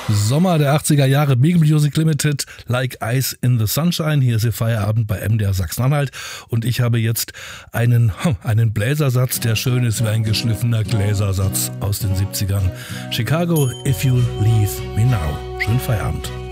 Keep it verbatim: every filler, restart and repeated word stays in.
Sommer der achtziger Jahre, Beagle Music Limited, Like Ice in the Sunshine. Hier ist Ihr Feierabend bei M D R Sachsen-Anhalt und ich habe jetzt einen, einen Bläsersatz, der schön ist wie ein geschliffener Gläsersatz aus den siebzigern. Chicago, If You Leave Me Now. Schönen Feierabend.